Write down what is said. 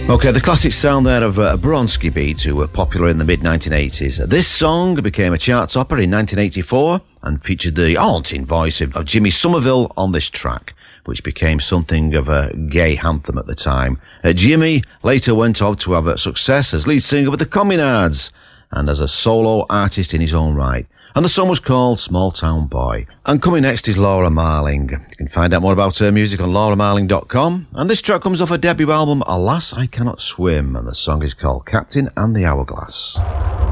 Okay, the classic sound there of Bronski Beat, who were popular in the mid-1980s. This song became a chart topper in 1984 and featured the haunting voice of Jimmy Somerville on this track, which became something of a gay anthem at the time. Jimmy later went on to have success as lead singer with the Communards and as a solo artist in his own right. And the song was called Small Town Boy. And coming next is Laura Marling. You can find out more about her music on lauramarling.com. And this track comes off her debut album, Alas I Cannot Swim, and the song is called Captain and the Hourglass.